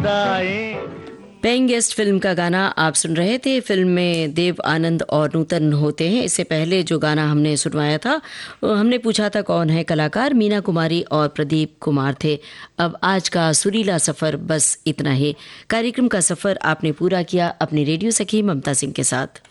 Paying guest film का गाना आप सुन रहे थे। फिल्म में देव आनंद और नूतन होते हैं। इससे पहले जो गाना हमने सुनवाया था, हमने पूछा था कौन है कलाकार, मीना कुमारी और प्रदीप कुमार थे। अब आज का सुरीला सफ़र बस इतना ही। कार्यक्रम का सफ़र आपने पूरा किया अपनी रेडियो सखी ममता सिंह के साथ।